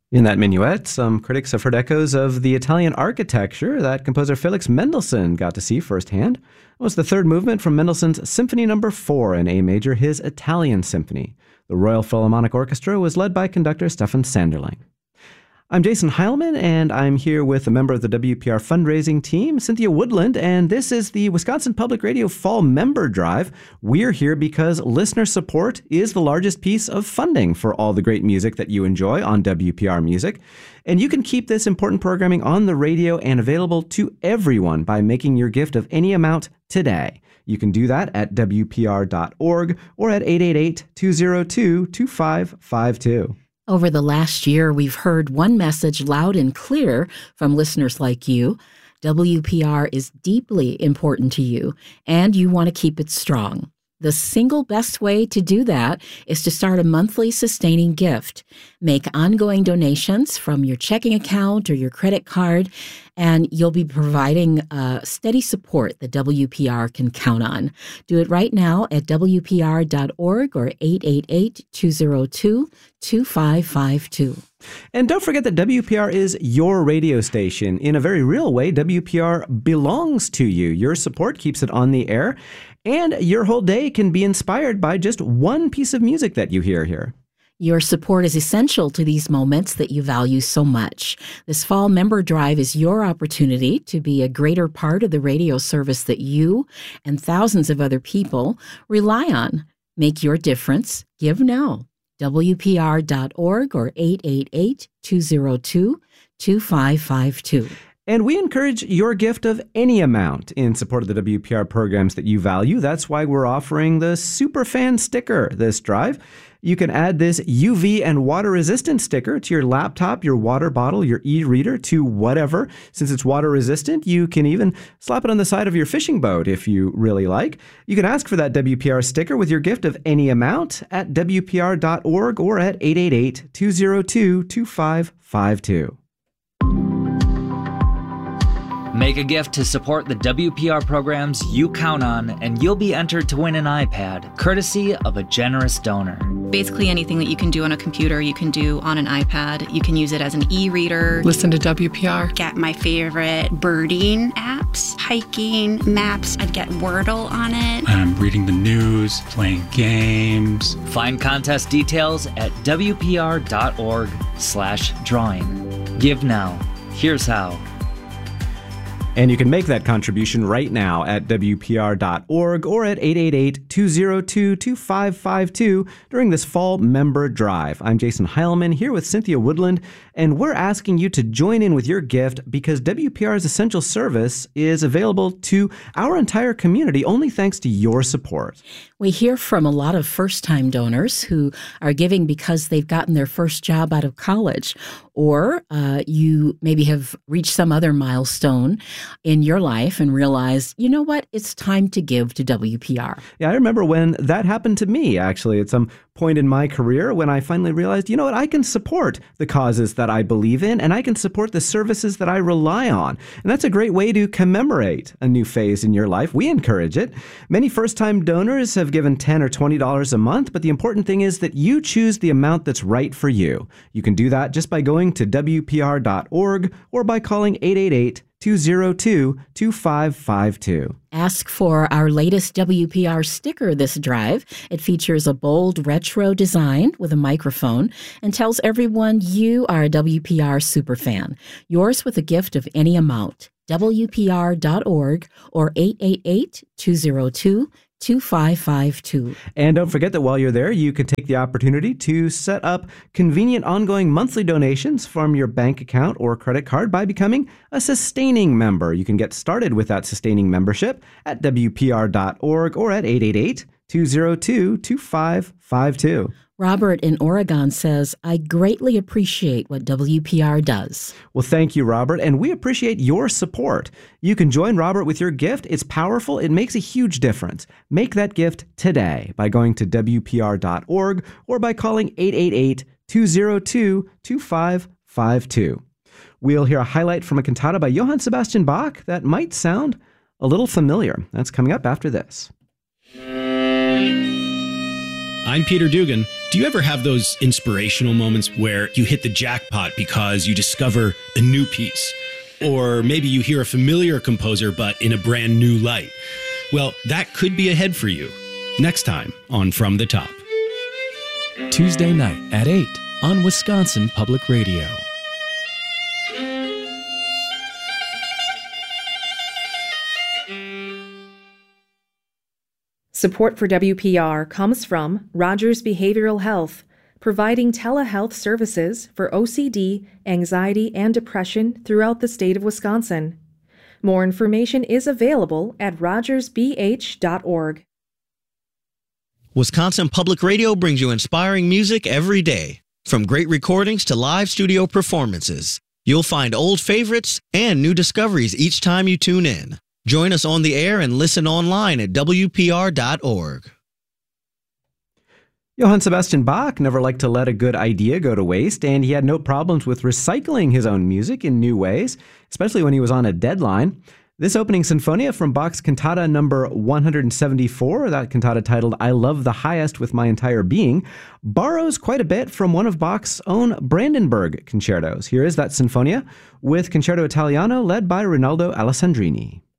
In that minuet, some critics have heard echoes of the Italian architecture that composer Felix Mendelssohn got to see firsthand. It was the third movement from Mendelssohn's Symphony No. 4 in A major, his Italian symphony. The Royal Philharmonic Orchestra was led by conductor Stefan Sanderling. I'm Jason Heilman, and I'm here with a member of the WPR fundraising team, Cynthia Woodland, and this is the Wisconsin Public Radio Fall Member Drive. We're here because listener support is the largest piece of funding for all the great music that you enjoy on WPR Music. And you can keep this important programming on the radio and available to everyone by making your gift of any amount today. You can do that at WPR.org or at 888-202-2552. Over the last year, we've heard one message loud and clear from listeners like you. WPR is deeply important to you, and you want to keep it strong. The single best way to do that is to start a monthly sustaining gift. Make ongoing donations from your checking account or your credit card, and you'll be providing steady support that WPR can count on. Do it right now at WPR.org or 888-202-2552. And don't forget that WPR is your radio station. In a very real way, WPR belongs to you. Your support keeps it on the air, and your whole day can be inspired by just one piece of music that you hear here. Your support is essential to these moments that you value so much. This Fall Member Drive is your opportunity to be a greater part of the radio service that you and thousands of other people rely on. Make your difference. Give now. WPR.org or 888-202-2552. And we encourage your gift of any amount in support of the WPR programs that you value. That's why we're offering the Superfan sticker this drive. You can add this UV and water-resistant sticker to your laptop, your water bottle, your e-reader, to whatever. Since it's water-resistant, you can even slap it on the side of your fishing boat if you really like. You can ask for that WPR sticker with your gift of any amount at WPR.org or at 888-202-2552. Make a gift to support the WPR programs you count on, and you'll be entered to win an iPad, courtesy of a generous donor. Basically anything that you can do on a computer, you can do on an iPad. You can use it as an e-reader. Listen to WPR. Get my favorite birding apps, hiking, maps. I'd get Wordle on it. I'm reading the news, playing games. Find contest details at WPR.org/drawing. Give now. Here's how. And you can make that contribution right now at WPR.org or at 888-202-2552 during this Fall Member Drive. I'm Jason Heilman here with Cynthia Woodland, and we're asking you to join in with your gift because WPR's essential service is available to our entire community only thanks to your support. We hear from a lot of first-time donors who are giving because they've gotten their first job out of college, or you maybe have reached some other milestone in your life and realize, you know what, it's time to give to WPR. Yeah, I remember when that happened to me, actually, at some point in my career when I finally realized, you know what, I can support the causes that I believe in, and I can support the services that I rely on. And that's a great way to commemorate a new phase in your life. We encourage it. Many first-time donors have given $10 or $20 a month, but the important thing is that you choose the amount that's right for you. You can do that just by going to WPR.org or by calling 888-202-2552. Ask for our latest WPR sticker this drive. It features a bold retro design with a microphone and tells everyone you are a WPR superfan. Yours with a gift of any amount. WPR.org or 888-202-2552. And don't forget that while you're there, you can take the opportunity to set up convenient ongoing monthly donations from your bank account or credit card by becoming a sustaining member. You can get started with that sustaining membership at WPR.org or at 888-202-2552. Robert in Oregon says, I greatly appreciate what WPR does. Well, thank you, Robert, and we appreciate your support. You can join Robert with your gift. It's powerful. It makes a huge difference. Make that gift today by going to WPR.org or by calling 888-202-2552. We'll hear a highlight from a cantata by Johann Sebastian Bach that might sound a little familiar. That's coming up after this. I'm Peter Dugan. Do you ever have those inspirational moments where you hit the jackpot because you discover a new piece? Or maybe you hear a familiar composer but in a brand new light? Well, that could be ahead for you. Next time on From the Top. Tuesday night at 8 on Wisconsin Public Radio. Support for WPR comes from Rogers Behavioral Health, providing telehealth services for OCD, anxiety, and depression throughout the state of Wisconsin. More information is available at rogersbh.org. Wisconsin Public Radio brings you inspiring music every day. From great recordings to live studio performances, you'll find old favorites and new discoveries each time you tune in. Join us on the air and listen online at WPR.org. Johann Sebastian Bach never liked to let a good idea go to waste, and he had no problems with recycling his own music in new ways, especially when he was on a deadline. This opening sinfonia from Bach's cantata number 174, that cantata titled I Love the Highest with My Entire Being, borrows quite a bit from one of Bach's own Brandenburg concertos. Here is that sinfonia with Concerto Italiano led by Rinaldo Alessandrini.